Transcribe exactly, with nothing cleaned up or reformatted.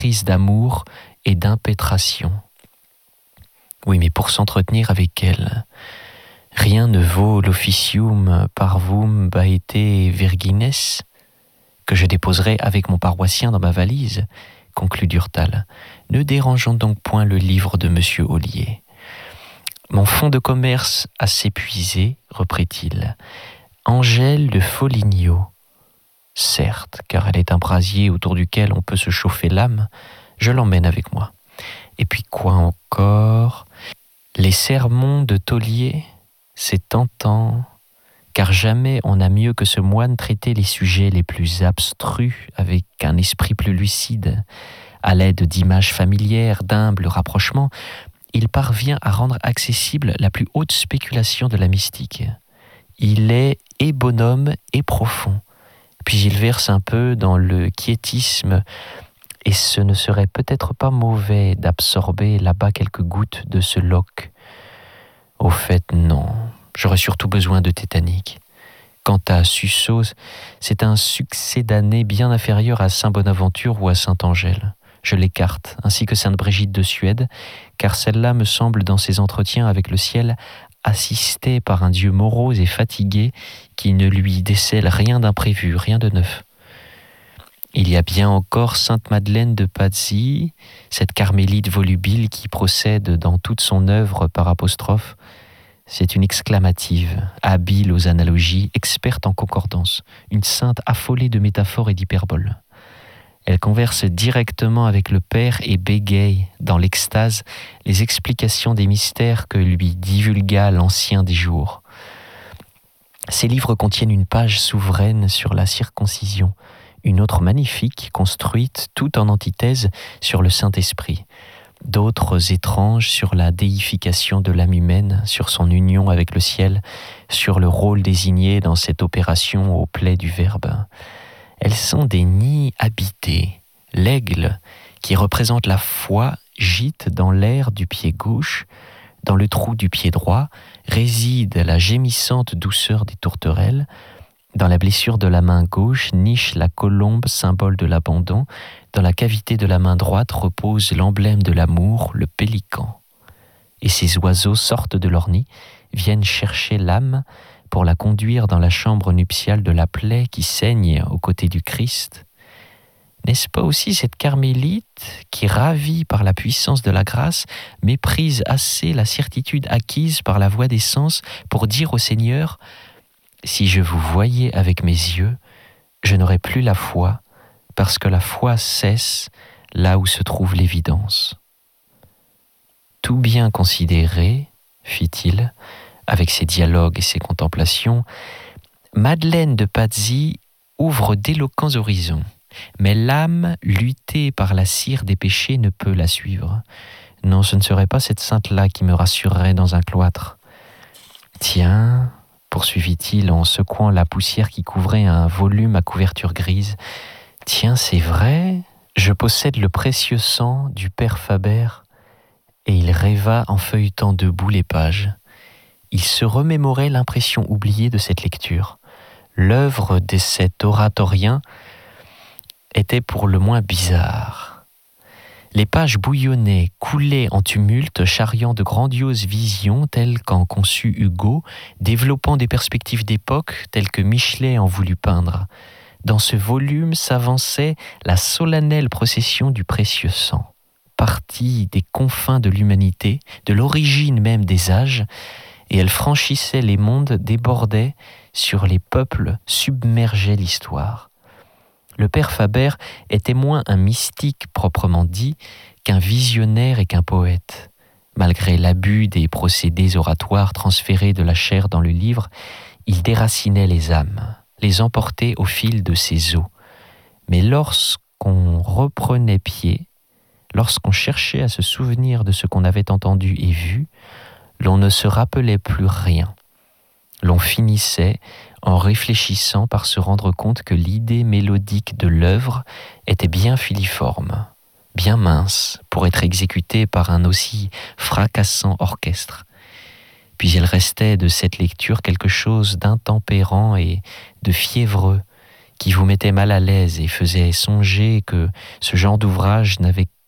prise d'amour et d'impétration. Oui, mais pour s'entretenir avec elle, rien ne vaut l'officium parvum baete virgines que je déposerai avec mon paroissien dans ma valise, conclut Durtal. Ne dérangeons donc point le livre de Monsieur Ollier. Mon fonds de commerce a s'épuisé, reprit-il. Angèle de Foligno, certes, car elle est un brasier autour duquel on peut se chauffer l'âme, je l'emmène avec moi. Et puis quoi encore? Les sermons de Taulier, c'est tentant, car jamais on n'a mieux que ce moine traité les sujets les plus abstrus avec un esprit plus lucide. À l'aide d'images familières, d'humbles rapprochements, il parvient à rendre accessible la plus haute spéculation de la mystique. Il est et bonhomme et profond, puis il verse un peu dans le quiétisme, et ce ne serait peut-être pas mauvais d'absorber là-bas quelques gouttes de ce Locke. Au fait, non, j'aurais surtout besoin de Tétanique. Quant à Susos, c'est un succédané bien inférieur à Saint Bonaventure ou à Sainte Angèle. Je l'écarte, ainsi que Sainte Brigitte de Suède, car celle-là me semble, dans ses entretiens avec le ciel, assistée par un Dieu morose et fatigué qui ne lui décèle rien d'imprévu, rien de neuf. Il y a bien encore Sainte Madeleine de Pazzi, cette carmélite volubile qui procède dans toute son œuvre par apostrophe. C'est une exclamative, habile aux analogies, experte en concordance, une sainte affolée de métaphores et d'hyperboles. Elle converse directement avec le Père et bégaye, dans l'extase, les explications des mystères que lui divulgua l'Ancien des jours. Ces livres contiennent une page souveraine sur la circoncision, une autre magnifique, construite tout en antithèse sur le Saint-Esprit, d'autres étranges sur la déification de l'âme humaine, sur son union avec le ciel, sur le rôle désigné dans cette opération au plaid du Verbe. Elles sont des nids habités. L'aigle, qui représente la foi, gîte dans l'air du pied gauche, dans le trou du pied droit, réside la gémissante douceur des tourterelles. Dans la blessure de la main gauche niche la colombe, symbole de l'abandon. Dans la cavité de la main droite repose l'emblème de l'amour, le pélican. Et ces oiseaux sortent de leur nid, viennent chercher l'âme pour la conduire dans la chambre nuptiale de la plaie qui saigne aux côtés du Christ. N'est-ce pas aussi cette carmélite qui, ravie par la puissance de la grâce, méprise assez la certitude acquise par la voie des sens pour dire au Seigneur: si je vous voyais avec mes yeux, je n'aurais plus la foi, parce que la foi cesse là où se trouve l'évidence. Tout bien considéré, fit-il, avec ses dialogues et ses contemplations, Madeleine de Pazzi ouvre d'éloquents horizons, mais l'âme, luttée par la cire des péchés, ne peut la suivre. Non, ce ne serait pas cette sainte-là qui me rassurerait dans un cloître. Tiens, poursuivit-il en secouant la poussière qui couvrait un volume à couverture grise, tiens, c'est vrai, je possède le précieux sang du père Faber. Et il rêva en feuilletant debout les pages. Il se remémorait l'impression oubliée de cette lecture. L'œuvre de cet oratorien était pour le moins bizarre. Les pages bouillonnaient, coulaient en tumulte, charriant de grandioses visions telles qu'en conçut Hugo, développant des perspectives d'époque telles que Michelet en voulut peindre. Dans ce volume s'avançait la solennelle procession du précieux sang. Partie des confins de l'humanité, de l'origine même des âges, et elle franchissait les mondes, débordait sur les peuples, submergeait l'histoire. Le père Faber était moins un mystique proprement dit qu'un visionnaire et qu'un poète. Malgré l'abus des procédés oratoires transférés de la chair dans le livre, il déracinait les âmes, les emportait au fil de ses os. Mais lorsqu'on reprenait pied, lorsqu'on cherchait à se souvenir de ce qu'on avait entendu et vu, l'on ne se rappelait plus rien. L'on finissait, en réfléchissant, par se rendre compte que l'idée mélodique de l'œuvre était bien filiforme, bien mince, pour être exécutée par un aussi fracassant orchestre. Puis il restait de cette lecture quelque chose d'intempérant et de fiévreux, qui vous mettait mal à l'aise et faisait songer que ce genre d'ouvrage n'avait